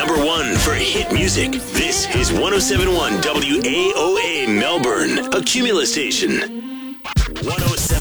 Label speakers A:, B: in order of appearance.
A: number one for hit music. This is 107.1 WAOA Melbourne, a Cumulus station. 107.